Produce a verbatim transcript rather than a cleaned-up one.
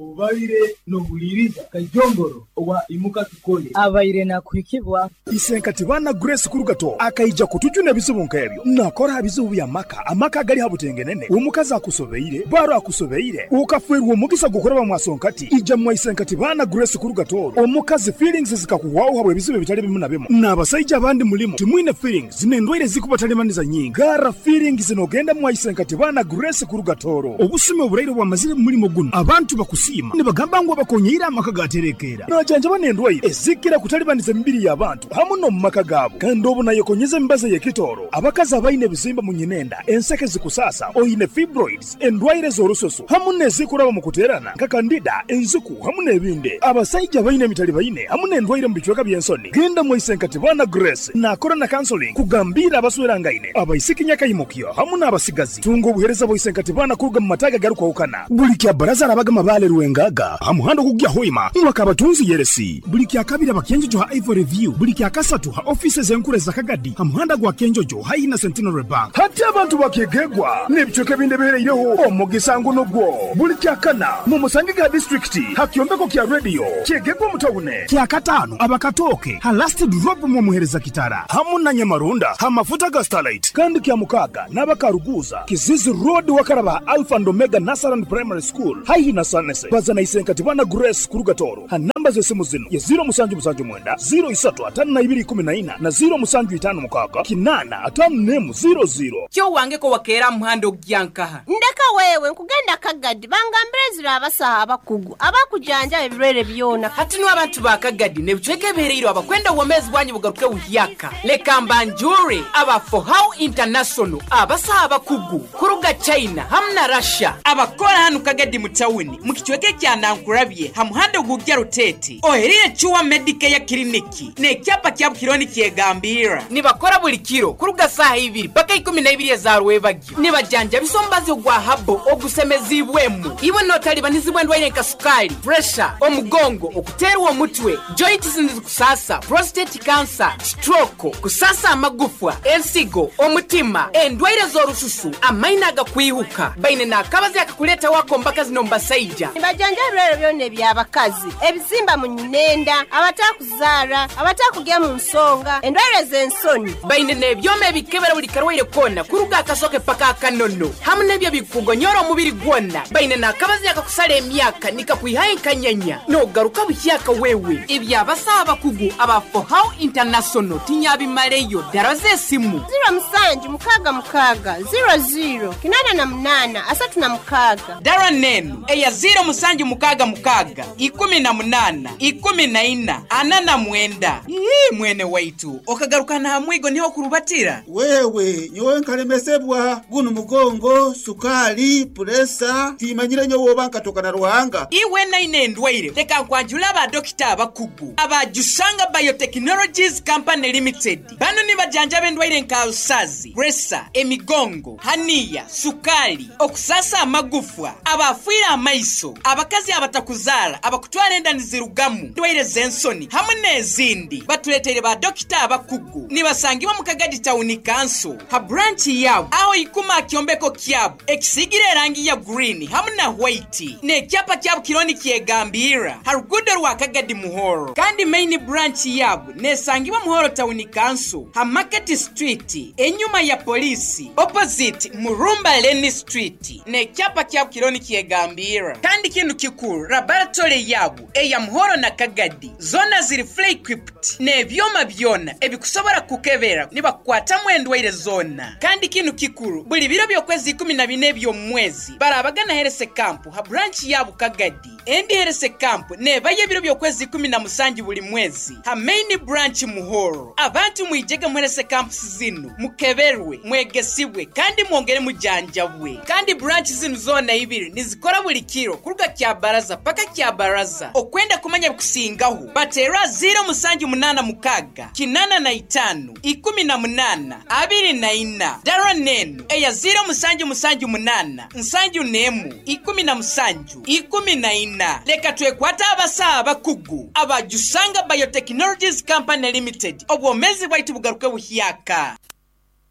obaire nobuliriza kajongoro owa imuka tukole abaire nakwikibwa isenkati bana Grace Kurugato akaija kutujuna ebizibu nkebyo nakora abizibu bya maka amaka agali habutengenene omukazi akusobeire baro akusobeire ukaferwa omugisa gukoraba mwasonkati ija mwa isenkati bana Grace Kurugato omukazi feelings zikakuwaho habwe ebizibu bitali bimu na bimu n'abasajja abandi mulimo timwine feelings n'endwaire zikubatalibaniza nyingi gara feelings zinogenda mwa isenkati bana Grace Kurugatoro obusime oburairo bwa mazire mulimo guno abantu bakusima ne bagamba ngo bakonyira amaka gaterekera najanja banendwaire ezikira kutalibaniza mbiri y'abantu hamu no mumaka gabo kandi obuna yekonyeze mbaze yekitoro abakazi abaine bizimba munyinenda enseke zikusasa oyine fibroids endwaire z'orusoso hamu nezikuraba mu kuterana nka kandida enzuku hamu n'ebinde abasajja abaine mitali baine hamu n'endwaire mu bichweka by'ensoni genda mu isenkati bana Grace nakora na counseling kugambira abaswerangaine abaisikinya kayimukyo hamu n'abasigazi tungo obuhereza bo isenkati bana kuruga mu mataga garuka ukana buli kya baraza abagama bale ruwengaga hamuhando kugya hoima mwaka batunzi yeresi buli kya kabira bakyenjo ha Ivory Review buli kya kasatu ha offices enkure za Kagadi hamuhanda gwa kenjojo ha ina Centenary Bank hati abantu bakegegwa n'ebichoke binde bereireho omugisango nogwo buli kya kana mu Musangiga district hakyombeko kya radio kyegegwa mutawune kya katano abakatoke ha last drop mu muhereza kitara hamu na Nyamarunda ha mafuta ga Starlight kandi kya mukaga n'abakaruguza Kizizi Road wakaraba Alpha and Omega Nursery Primary School hayi na Sanese bazana isenkati bana Grace Kurugatoro ha namba zesimu zino ya zero musanju musanju mwenda zero isatu atanu na ibiri kumi na ina na zero musanju itanu mukaga kinana atanu nemu zero zero kyo wange ko wakera muhando gyankaha ndeka wewe nkugenda Kagadi bangambrezira abasaha abakugu abakujanja ebirere byona hati no abantu ba Kagadi ne bichweke bereiro abakwenda womezi bwanyi bugaruke uhyaka leka mbanjure aba for how international abasaha abakugu kuruga China hamna Russia abakora hanu Kagadi mutawuni mukichweke kya nankurabye hamuhando gugya ruteti oherire chuwa medical ya kliniki ne kyapa kya kironi kyegambira nibakora buli kiro kuruga saha ibiri paka ikumi na ibiri za rwebagyo nibajanja bisombazi gwa habo ogusemezibwemu iwe notalibanizi ndwaire kasukali pressure omugongo okuterwa omutwe joints kusasa prostate cancer stroke kusasa amagufwa ensigo omutima endwaire zorususu amaina agakwihuka baine nakabazi akakuleta wako mpaka zino mbasaija nibajanja rero byone byabakazi ebizimba munyinenda abatakuzara abatakugya mu nsonga endwaire z'ensoni baine nebyome bikebera buli karwaire kona kuruga akasoke paka akanono hamu nebyo bikugonyora omubiri gwonna baine nakabazi akakusala emyaka nikakwihaye kanyanya no garuka buhyaka wewe ibyabasaba kugu aba for how international tinyabi maleyo daraze simu zero musanju mukaga mukaga zero zero kinana na munana asatu na mukaga dara nenu eya zero musanju mukaga mukaga ikumi na munana ikumi na ina anana mwenda ii mwene waitu okagaruka na hamwigo niho kurubatira wewe nyowe nkalemesebwa guno mugongo sukali presa timanyire nyo wobanka toka na ruhanga iwe na ine ndwaire teka kwanjula aba dokita abakugu aba Jusanga Biotechnologies Company Limited bano ni bajanja bendwaire nkalusazi presa emigongo hania sukali okusasa amagufwa abafira amaiso abakazi abatakuzala abakutwala enda nizirugamu ndwaire zensoni hamwe nezindi batuletere ba dokita abakugu nibasangibwa mu Kagadi Town Council ha branch yabo aho ikuma kyombeko kyabo ekisigire rangi ya green hamwe na white ne kyapa kyabo kironi kyegambira harugudo rwa Kagadi Muhoro kandi main branch yabo nesangibwa Muhoro Town Council ha Market Street enyuma ya polisi opposite Murumba Lane Street ne kyapa kyabo kironi kyegambira kandi kintu kikuru laboratory yabo eya Muhoro na Kagadi zona ziri fully equipped ne byoma byona ebikusobora kukebera niba kwata mwendwaire zona kandi kintu kikuru buli biro byokwezi kumi na bine byo mwezi barabagana herese camp ha branch yabo Kagadi endi herese camp ne baye biro byokwezi kumi na musanju buli mwezi ha main branch Muhoro abantu mwijega mwerese camp zinu mukeberwe mwegesibwe kandi mwongere mujanjabwe kandi branch zinu zona ibiri nizikora buli kiro kuruga kya baraza paka kya baraza okwenda kumanya bikusingaho batera zero musanju munana mukaga kinana na itanu ikumi na munana abiri na ina dara nenu eya zero musanju musanju munana nsanju nemu ikumi na musanju ikumi na ina leka twekwata abasa abakugu aba Jusanga Biotechnologies Company Limited obwomezi bwaitu bugaruke buhyaka